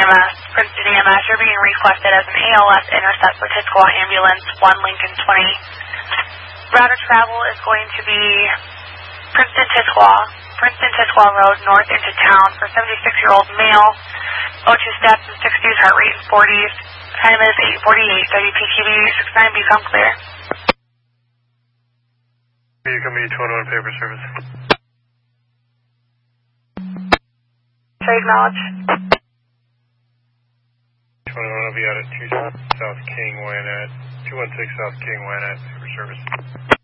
EMS. Princeton EMS, you're being requested as an ALS intercept for Tisquoia Ambulance 1 Lincoln 20. Route of travel is going to be Princeton-Tisquoia Road, north into town for 76-year-old male. O2 steps and 60s, heart rate in 40s. Time is 8:48. WPTV 69, become clear. You can be 21 paper service. So acknowledge. 21 will be out at 2 South King, Wyanett. 216 South King, Wyanett, paper service.